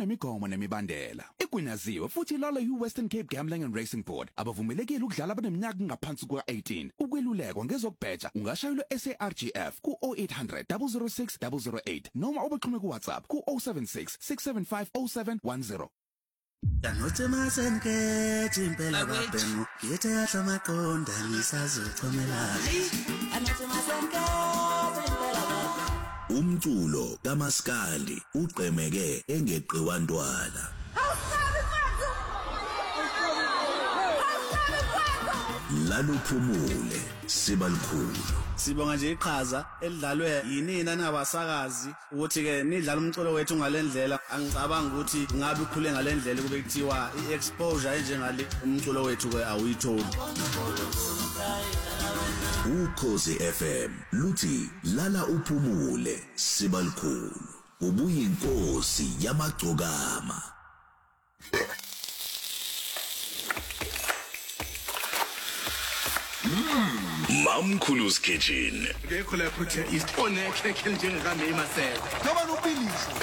kunemigomo nemibandela igunyaziwe futhi ilalwa yi-Western Cape Gambling and Racing Board abavumelekile ukudlala abaneminyaka ngaphansi kuka-18 ukwelulekwa ngezokubheja ungashayelwa SARGF ku-0800 006 008 noma ubaxhume ku-WhatsApp ku-076 675 0710. Danote masenke timpela babenu yete yahla maqonda ngisazochomela Danote masenke timpela babenu umculo kaMaskandi uqhemeke engeqiwa ntwala laluphumule sibalikhulu sibonga nje iqhaza elidlalwe yinina nabasakazi ukuthi ke nidlala umculo wethu ngalendlela angicabanga ukuthi ngabe ukhule ngalendlela kube kuthiwa iexposure enjengale umculo wethu ke awuyitholi Ukhozi FM luthi lala uphumule sibalikhulu ubuyinkosi yamagcokama Mamkhulu's Kitchen. Ngekho lapho the East onekhekhe njengami emaseko. Ngoba nobilisa.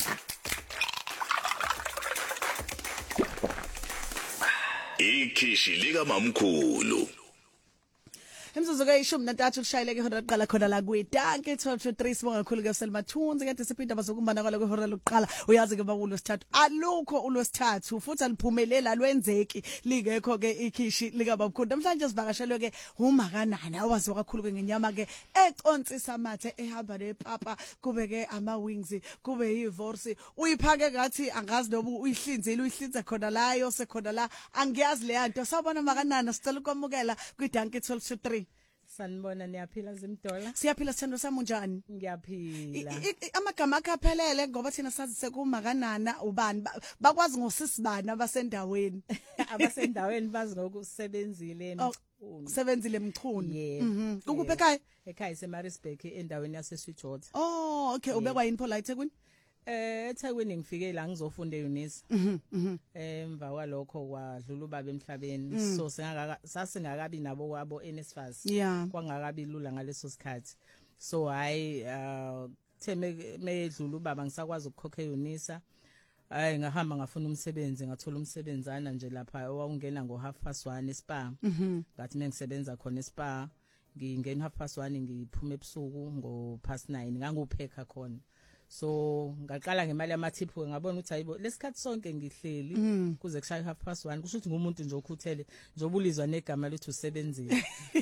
Ikhishi lika Mamkhulu. Imzuzu ke 13 kushayile ke ihora lokuqala khona la kwitanke 12:3 sibonga kakhulu ke Selmathunzi kade siphinda bazokumbana kwalo kwehora lokuqala uyazi ke bakulo sithathu alukho ulosithathu futhi aliphumelela lwenzeki lingekho ke ikhishi lika babkhulu namhlanje sivakashelwe ke uMakanana owaziwa kakhulu ke ngenyama ke econsisa amathe ehamba nepapa kube ke ama wings kube yivorsi uyiphake ngathi angazi nobu uyihlinzile uyihlinza khona la yose khona la angiyazi le yanto sabona Makanana sicela ukwamukela kwidanke 12:3 Sanibona niyaphila Zimdola Siyaphila sithando sami njani Ngiyaphila amagama akhe aphelele ngoba thina sazise kuMakanana ubani bakwazi ngosisibani abasendaweni abasendaweni bazi ngokusebenzile kusebenzile emchunu Kukuphi ekhaya eMaritzburg endaweni yase Sweetwater Oh okay ubekwa yini pho la eThekwini eThekwini ngifike la ngizofunda eUnisa emva kwalokho kwadlula ubaba emhlabeni so sasingakabi nabo kwabo NSFAS kwangakabi lula ngaleso sikhathi so hayi theme medlula ubaba ngisakwazi ukukhokha eUnisa hayi ngahamba ngafuna umsebenzi ngathola umsebenzana nje lapha owawungena ngo1:30 eSpa ngathi mengisebenza khona eSpa ngingena 1:30 ngiphuma ebusuku ngo9:30 ngangupheka khona so ngaqala ngemali yamathiphu ngabona ukuthi hayibo lesikhathi sonke ngihleli kuze kushaye 1:30 kusho ukuthi ngumuntu nje okhuthele njoba ulizwa negama lethu usebenzile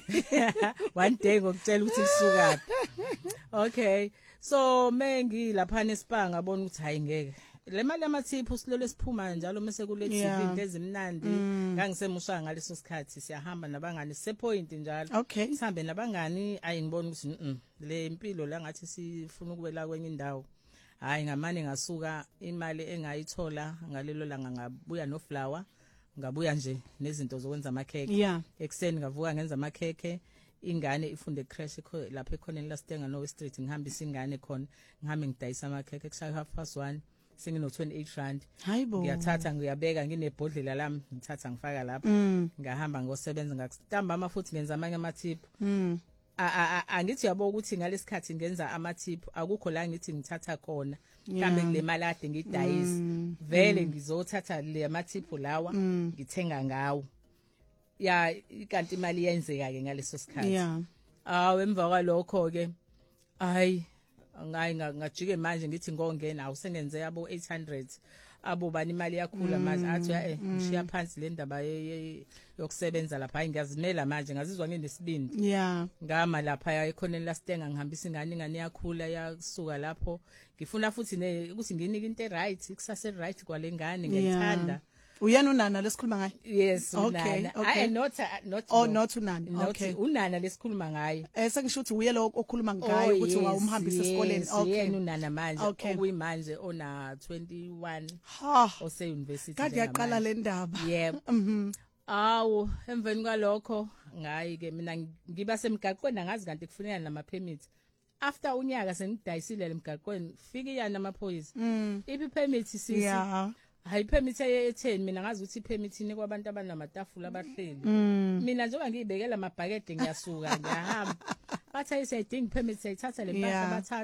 one day ngokutshela ukuthi lisukaphi okay so mengilapha neSpa ngabona ukuthi hayi ngeke le mali yamathiphu silole siphuma njalo mase kulethi izinto ezimnandi ngangisemusha ngaleso sikhathi siyahamba nabangani sepoint njalo sihambe nabangani ayingibona ukuthi le impilo la ngathi sifuna ukuwela kwenye indawo hayi ngamane ngasuka imali engayithola ngalelo langa ngabuya no flour ngabuya nje nezinto zokwenza amakheke ekseni ngavuka ngenza amakheke ingane ifunde crash lapha ekhoneni la Stenga no Street ngihambisa ingane khona ngihambe ngidayisa amakheke kushaye 1:30 singino 28 rand hayibo ngiyathatha ngiyabeka nginebhodlela lami ngithatha ngifaka lapha ngahamba ngosebenza ngakustamba futhi ngenza amanye amathiphu angithi yabo ukuthi ngalesikhathi ngenza amathiphu akukho la ngithi ngithatha khona mhlambe kule mali ade ngidayisa vele ngizothatha le mathiphu lawa ngithenga ngawo ya kanti imali yenzeka ke ngaleso sikhathi emva kwalokho ke hayi ngajike manje ngithi ngongena awusengenze yabo 800 abo bani imali yakhula manje athi ngishiya phansi le ndaba yokusebenza lapha hayi ngiyazimela manje ngazizwa nginesibindi ngama lapha ekhoneni la Stenga ngihambisa ingane yakhula yasuka lapho ngifuna futhi ukuthi nginike into right ikusase right kwalengane ngiyithanda Uyena unana lesikhuluma ngaye? Yes, unana. I not not unana. Okay. Unana lesikhuluma ngaye. Sengisho ukuthi uye lo okhuluma ngaye ukuthi wawumhambisa esikoleni. Okay. Yena unana manje okuyimanje ona 21 ose university. Kade yaqala le ndaba. Yebo. Awu emveni kwalokho ngayi ke mina ngiba semgaqweni angazi kanti kufuneka nama permits. After unyaka sengidayisile lemgaqweni fike yana amaphoyisa. Ipi permit sisi. Hayi permit ye10 mina ngazi ukuthi permit ine kwabantu abanamatafula abahleli mina njengoba ngiyibekela amabhakede ngiyasuka ngiyahamba bathi ayisayidingi permit sayithatha le mpahla bathatha